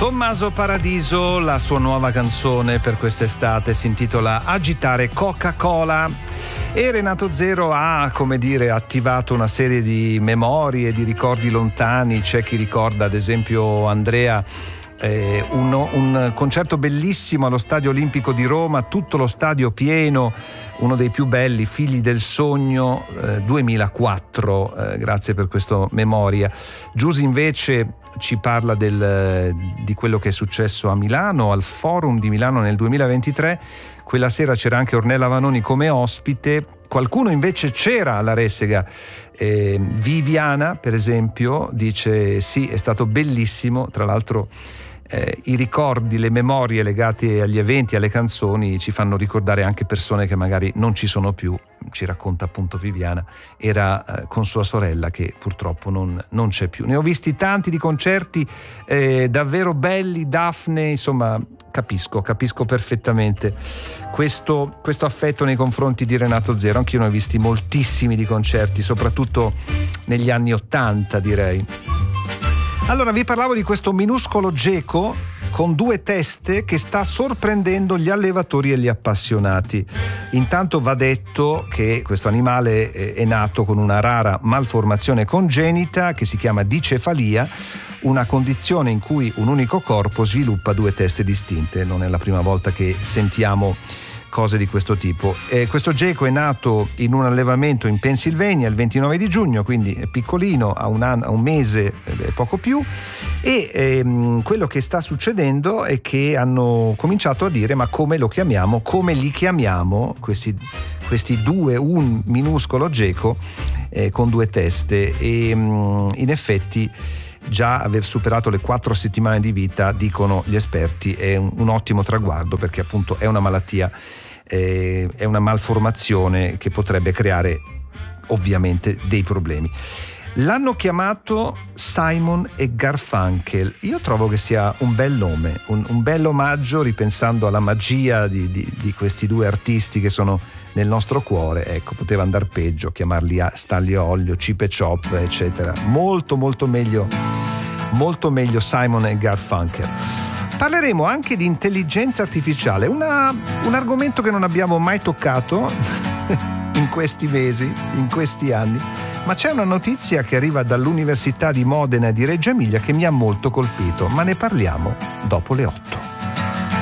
Tommaso Paradiso, la sua nuova canzone per quest'estate si intitola Agitare Coca-Cola. E Renato Zero ha, come dire, attivato una serie di memorie, di ricordi lontani. C'è chi ricorda, ad esempio, Andrea, un concerto bellissimo allo Stadio Olimpico di Roma, tutto lo stadio pieno, uno dei più belli, Figli del Sogno, 2004. Grazie per questa memoria. Giusy invece ci parla di quello che è successo a Milano, al Forum di Milano nel 2023. Quella sera c'era anche Ornella Vanoni come ospite. Qualcuno invece c'era alla Ressega. Viviana, per esempio, dice sì, è stato bellissimo. Tra l'altro i ricordi, le memorie legate agli eventi, alle canzoni ci fanno ricordare anche persone che magari non ci sono più. Ci racconta appunto Viviana, era con sua sorella che purtroppo non c'è più. Ne ho visti tanti di concerti davvero belli, Daphne, insomma capisco perfettamente questo affetto nei confronti di Renato Zero. Anch'io ne ho visti moltissimi di concerti, soprattutto negli anni '80, direi. Allora, vi parlavo di questo minuscolo geco con due teste che sta sorprendendo gli allevatori e gli appassionati. Intanto va detto che questo animale è nato con una rara malformazione congenita che si chiama dicefalia, una condizione in cui un unico corpo sviluppa due teste distinte. Non è la prima volta che sentiamo cose di questo tipo. Questo geco è nato in un allevamento in Pennsylvania il 29 di giugno, quindi è piccolino, ha un mese e poco più, e quello che sta succedendo è che hanno cominciato a dire: ma come lo chiamiamo, come li chiamiamo questi due, un minuscolo geco con due teste? E in effetti già aver superato le 4 settimane di vita, dicono gli esperti, è un ottimo traguardo, perché appunto è una malattia, è una malformazione che potrebbe creare ovviamente dei problemi. L'hanno chiamato Simon e Garfunkel. Io trovo che sia un bel nome, un bel omaggio, ripensando alla magia di questi due artisti che sono nel nostro cuore. Ecco, poteva andar peggio, chiamarli Stanley Olio, Chip e Chop, eccetera. Molto meglio Simon e Garfunkel. Parleremo anche di intelligenza artificiale, un argomento che non abbiamo mai toccato in questi mesi, in questi anni, ma c'è una notizia che arriva dall'Università di Modena e di Reggio Emilia che mi ha molto colpito, ma ne parliamo dopo le 8.